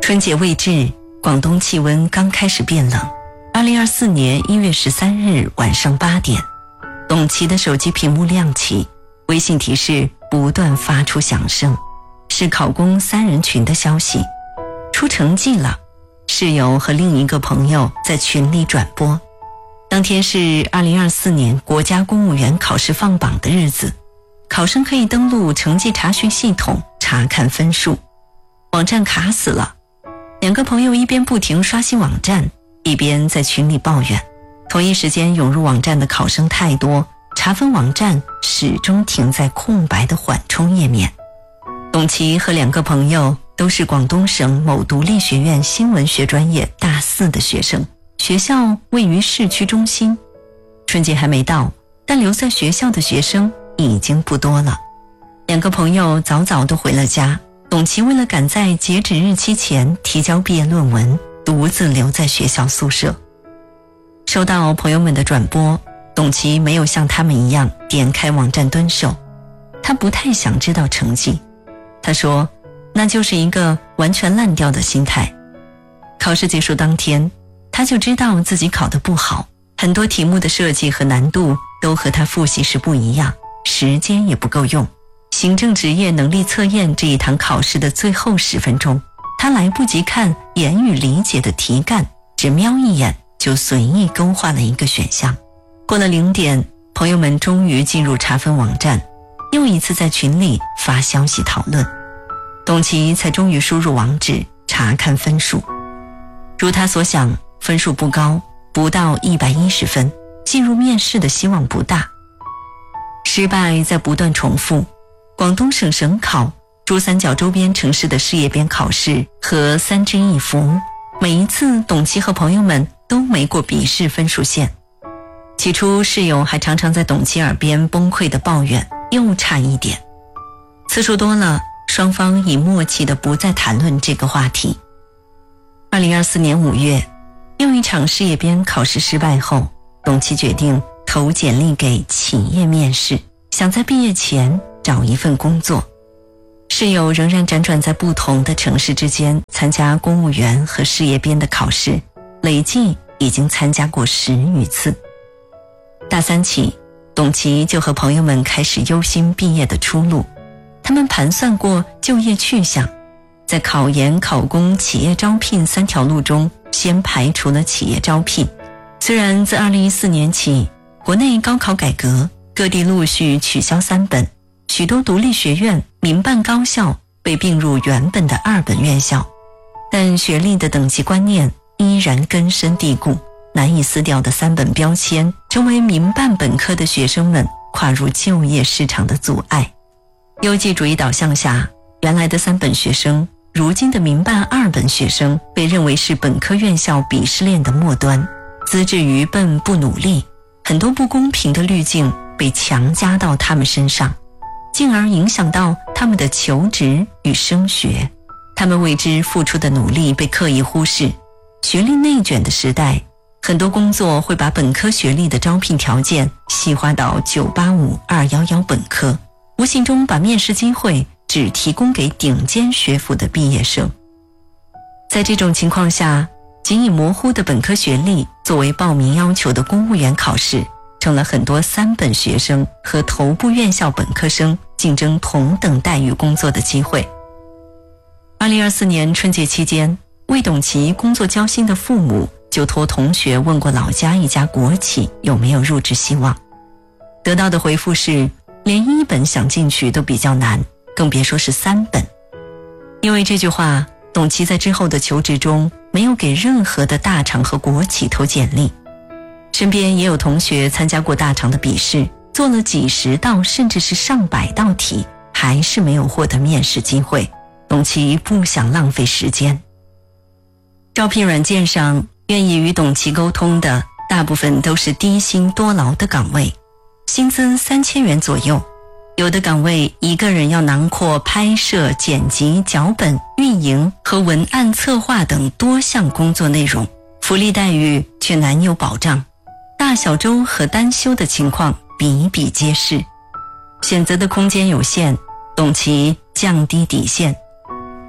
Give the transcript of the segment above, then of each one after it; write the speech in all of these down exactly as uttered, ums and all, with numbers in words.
春节未至，广东气温刚开始变冷。二零二四年一月十三日晚上八点，董琦的手机屏幕亮起，微信提示不断发出响声，是考公三人群的消息。出成绩了，室友和另一个朋友在群里转播。当天是二零二四年国家公务员考试放榜的日子，考生可以登录成绩查询系统查看分数。网站卡死了，两个朋友一边不停刷新网站，一边在群里抱怨，同一时间涌入网站的考生太多，查分网站始终停在空白的缓冲页面。董琦和两个朋友都是广东省某独立学院新闻学专业大四的学生，学校位于市区中心。春节还没到，但留在学校的学生已经不多了。两个朋友早早都回了家，董琦为了赶在截止日期前提交毕业论文，独自留在学校宿舍。收到朋友们的转播，董琦没有像他们一样点开网站蹲守，他不太想知道成绩。他说，那就是一个完全烂掉的心态。考试结束当天，他就知道自己考得不好，很多题目的设计和难度都和他复习时不一样，时间也不够用。行政职业能力测验这一堂考试的最后十分钟，他来不及看言语理解的题干，只瞄一眼就随意勾画了一个选项。过了零点，朋友们终于进入查分网站，又一次在群里发消息讨论，董琦才终于输入网址查看分数。如他所想，分数不高，不到一百一十分，进入面试的希望不大。失败在不断重复，广东省省考、珠三角周边城市的事业编考试和三支一扶，每一次董琦和朋友们都没过笔试分数线。起初室友还常常在董琦耳边崩溃的抱怨，又差一点。次数多了，双方已默契的不再谈论这个话题。二零二四年五月，又一场事业编考试失败后，董琦决定投简历给企业面试，想在毕业前找一份工作。室友仍然辗转在不同的城市之间参加公务员和事业编的考试，累计已经参加过十余次。大三起，董琦就和朋友们开始忧心毕业的出路。他们盘算过就业去向，在考研、考公、企业招聘三条路中，先排除了企业招聘。虽然自二零一四年起，国内高考改革，各地陆续取消三本，许多独立学院、民办高校被并入原本的二本院校，但学历的等级观念依然根深蒂固，难以撕掉的三本标签成为民办本科的学生们跨入就业市场的阻碍。优绩主义导向下，原来的三本学生，如今的民办二本学生被认为是本科院校鄙视链的末端，资质愚笨不努力，很多不公平的滤镜被强加到他们身上，进而影响到他们的求职与升学。他们为之付出的努力被刻意忽视。学历内卷的时代，很多工作会把本科学历的招聘条件细化到九八五、二一一本科，无形中把面试机会只提供给顶尖学府的毕业生。在这种情况下，仅以模糊的本科学历作为报名要求的公务员考试，成了很多三本学生和头部院校本科生竞争同等待遇工作的机会。二零二四年春节期间，为董琦工作交心的父母就托同学问过老家一家国企有没有入职希望，得到的回复是连一本想进去都比较难，更别说是三本。因为这句话，董琦在之后的求职中没有给任何的大厂和国企投简历。身边也有同学参加过大厂的笔试，做了几十道甚至是上百道题，还是没有获得面试机会。董琦不想浪费时间。招聘软件上愿意与董琦沟通的大部分都是低薪多劳的岗位，薪资三千元左右。有的岗位一个人要囊括拍摄、剪辑、脚本、运营和文案策划等多项工作内容，福利待遇却难有保障，大小周和单休的情况比比皆是。选择的空间有限，董琦降低底线。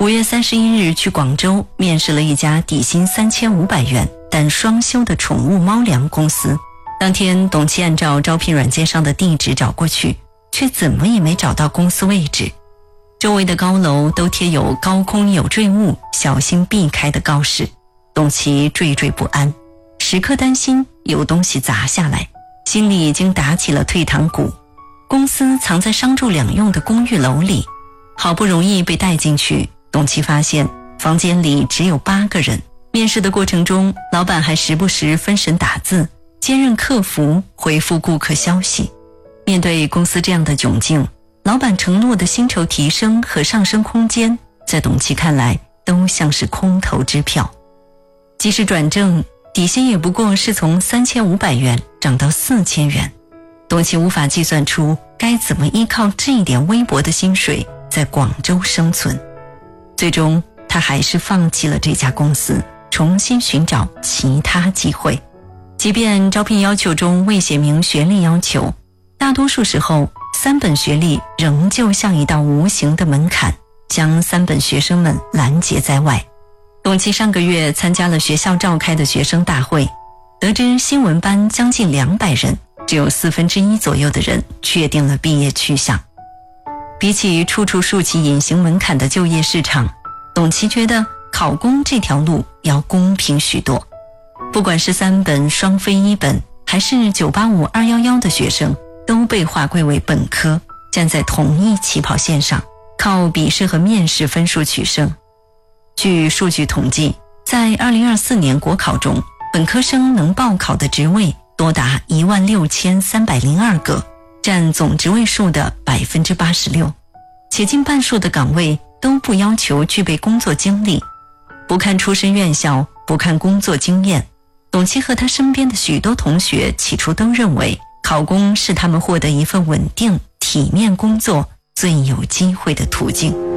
五月三十一日去广州面试了一家底薪三千五百元但双休的宠物猫粮公司。当天董琦按照招聘软件上的地址找过去，却怎么也没找到公司位置。周围的高楼都贴有高空有坠物，小心避开的告示。董琦惴惴不安，时刻担心有东西砸下来，心里已经打起了退堂鼓。公司藏在商住两用的公寓楼里，好不容易被带进去，董琦发现房间里只有八个人。面试的过程中，老板还时不时分神打字，兼任客服，回复顾客消息。面对公司这样的窘境，老板承诺的薪酬提升和上升空间，在董琦看来都像是空头支票。即使转正，底薪也不过是从三千五百元涨到四千元。董琦无法计算出该怎么依靠这一点微薄的薪水在广州生存。最终他还是放弃了这家公司，重新寻找其他机会。即便招聘要求中未写明学历要求，大多数时候三本学历仍旧像一道无形的门槛，将三本学生们拦截在外。董琦上个月参加了学校召开的学生大会，得知新闻班将近两百人，只有四分之一左右的人确定了毕业去向。比起处处竖起隐形门槛的就业市场，董琦觉得考公这条路要公平许多。不管是三本、双非一本，还是九八五、二一一的学生，都被划归为本科，站在同一起跑线上，靠笔试和面试分数取胜。据数据统计，在二零二四年国考中，本科生能报考的职位多达一万六千三百零二个，占总职位数的百分之八十六，且近半数的岗位都不要求具备工作经历。不看出身院校，不看工作经验，董琦和他身边的许多同学起初都认为考公是他们获得一份稳定、体面工作最有机会的途径。